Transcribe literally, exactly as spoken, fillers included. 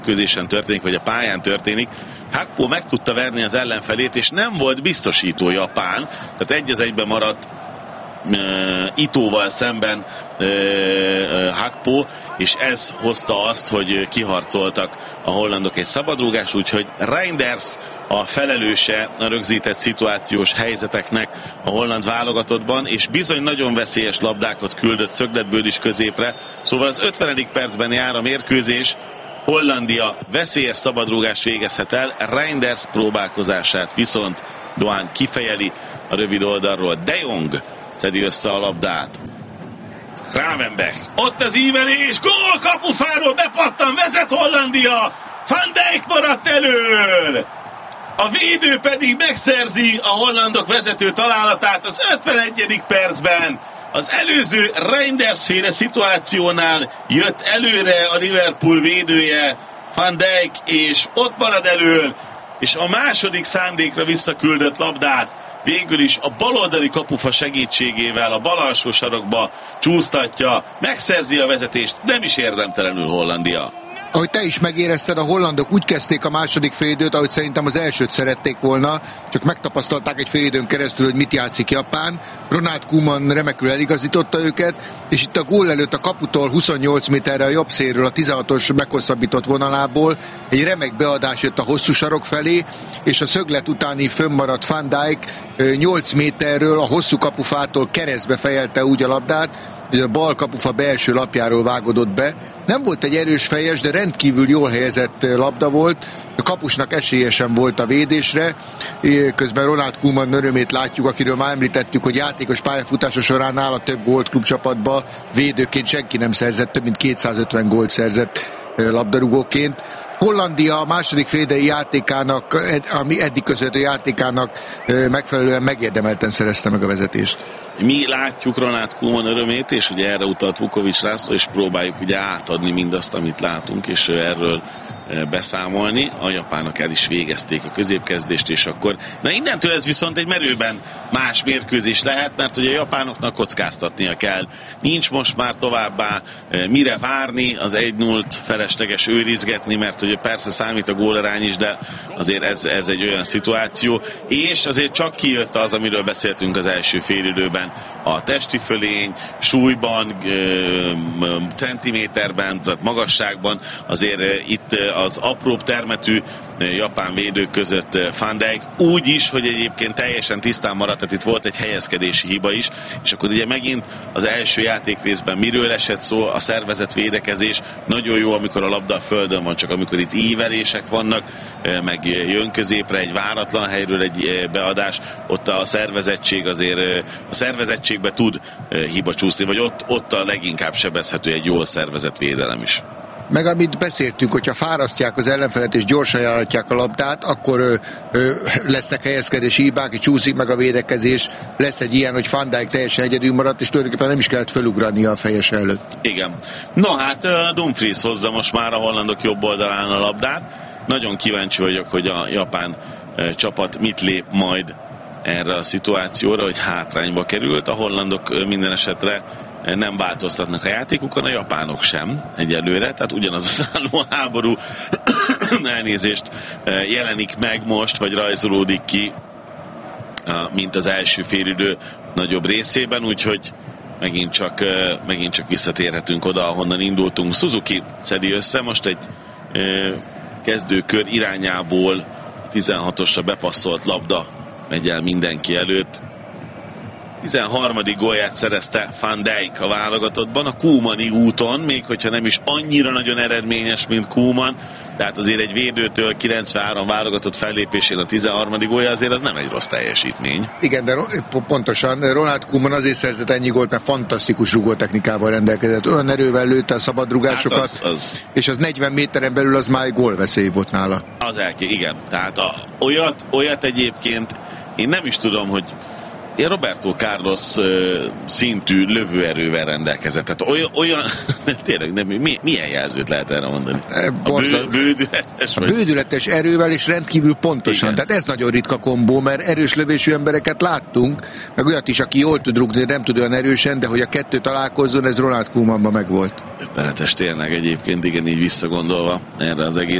közésen történik, vagy a pályán történik. Hakpo meg tudta verni az ellenfelét, és nem volt biztosító japán, tehát egy az egyben maradt uh, Itóval szemben uh, uh, Hakpo, és ez hozta azt, hogy kiharcoltak a hollandok egy szabadrúgás, úgyhogy Reinders a felelőse a rögzített szituációs helyzeteknek a holland válogatottban, és bizony nagyon veszélyes labdákat küldött szögletből is középre, szóval az ötvenedik percben jár a mérkőzés, Hollandia veszélyes szabadrúgást végezhet el, Reinders próbálkozását viszont Doan kifejeli a rövid oldalról. De Jong szedi össze a labdát. Gravenberch, ott az ívelés, gól, kapufáról bepattan, vezet Hollandia, Van Dijk maradt elől, a védő pedig megszerzi a hollandok vezető találatát az ötvenegyedik percben. Az előző Reinders-féle szituációnál jött előre a Liverpool védője, Van Dijk, és ott marad elől, és a második szándékra visszaküldött labdát végül is a baloldali kapufa segítségével a bal alsó sarokba csúsztatja, megszerzi a vezetést, nem is érdemtelenül Hollandia. Ahogy te is megérezted, a hollandok úgy kezdték a második félidőt, ahogy szerintem az elsőt szerették volna, csak megtapasztalták egy félidőn keresztül, hogy mit játszik Japán. Ronald Koeman remekül eligazította őket, és itt a gól előtt a kaputól huszonnyolc méterre a jobb szélről, a tizenhatos meghosszabbított vonalából egy remek beadás jött a hosszú sarok felé, és a szöglet utáni fönnmaradt Van Dijk nyolc méterről a hosszú kapufától keresztbe fejelte úgy a labdát, hogy a bal kapufa belső lapjáról vágodott be. Nem volt egy erős fejes, de rendkívül jól helyezett labda volt. A kapusnak esélyesen volt a védésre. Közben Ronald Koeman örömét látjuk, akiről már említettük, hogy játékos pályafutása során nála több gólt klubcsapatba védőként senki nem szerzett, több mint kétszázötven gólt szerzett labdarúgóként. Hollandia a második félidei játékának, ami eddig között a játékának megfelelően megérdemelten szerezte meg a vezetést. Mi látjuk Ronald Koeman örömét, és ugye erre utalt Vukovics László, és próbáljuk ugye átadni mindazt, amit látunk, és erről beszámolni. A japánok el is végezték a középkezdést, és akkor... Na innentől ez viszont egy merőben más mérkőzés lehet, mert ugye a japánoknak kockáztatnia kell. Nincs most már továbbá mire várni, az egy nullt felesleges őrizgetni, mert ugye persze számít a gólerány is, de azért ez, ez egy olyan szituáció, és azért csak kijött az, amiről beszéltünk az első félidőben, a testi fölény, súlyban, centiméterben, tehát magasságban, azért itt az apróbb termetű japán védők között Van Dijk, úgy is, hogy egyébként teljesen tisztán maradt, tehát itt volt egy helyezkedési hiba is, és akkor ugye megint az első játékrészben miről esett szó, a szervezett védekezés, nagyon jó, amikor a labda a földön van, csak amikor itt ívelések vannak, meg jön középre egy váratlan helyről egy beadás, ott a szervezettség azért, a szervezettségbe tud hiba csúszni, vagy ott, ott a leginkább sebezhető egy jól szervezett védelem is. Meg amit beszéltünk, hogyha fárasztják az ellenfelet és gyorsan járatják a labdát, akkor ö, ö, lesznek helyezkedési hibák, és csúszik meg a védekezés. Lesz egy ilyen, hogy Van Dijk teljesen egyedül maradt, és tulajdonképpen nem is kellett felugrania a fejes előtt. Igen. No hát Dumfries hozza most már a hollandok jobb oldalán a labdát. Nagyon kíváncsi vagyok, hogy a japán csapat mit lép majd erre a szituációra, hogy hátrányba került. A hollandok minden esetre nem változtatnak a játékukon, a japánok sem egyelőre, tehát ugyanaz az álló háború elnézést jelenik meg most, vagy rajzolódik ki, mint az első félidő nagyobb részében, úgyhogy megint csak, megint csak visszatérhetünk oda, ahonnan indultunk. Suzuki szedi össze, most egy kezdőkör irányából tizenhatosra bepasszolt labda megy el mindenki előtt. tizenharmadik gólját szerezte Van Dijk a válogatottban, a Koemani úton, még hogyha nem is annyira nagyon eredményes, mint Koeman, tehát azért egy védőtől kilencvenhárom válogatott fellépésén a tizenharmadik gólja azért az nem egy rossz teljesítmény. Igen, de pontosan Ronald Koeman azért szerzett ennyi gólt, mert fantasztikus rugótechnikával rendelkezett. Olyan erővel lőtte a szabadrugásokat, hát az, az... és az negyven méteren belül az már gólveszély volt nála. Az elké, igen. Tehát a, olyat, olyat egyébként én nem is tudom, hogy ilyen Roberto Carlos uh, szintű lövőerővel rendelkezett. Tehát olyan, olyan tényleg, nem, mi, milyen jelzőt lehet erre mondani? A bő, bődületes? A bődületes erővel és rendkívül pontosan. Igen. Tehát ez nagyon ritka kombó, mert erős lövésű embereket láttunk, meg olyat is, aki jól tud rúgni, nem tud olyan erősen, de hogy a kettő találkozzon, ez Ronald Koemanban megvolt. Öbbenetes tényleg egyébként, igen, így visszagondolva erre az egész